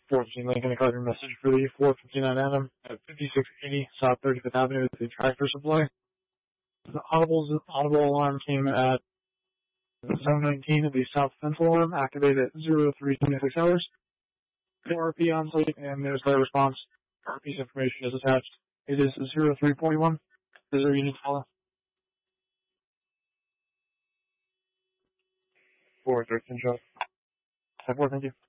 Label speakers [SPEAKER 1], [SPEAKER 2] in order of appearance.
[SPEAKER 1] 415 Lincoln, a customer message for the 459 Adam at 5680 South 35th Avenue with the tractor supply. The audible alarm came at 719 at the South Fence alarm, activated at 0326 hours. No RP on site, and there's no response. RP's information is attached. It is 0341. Is there a unit follow? 413 shot. 4, thank you.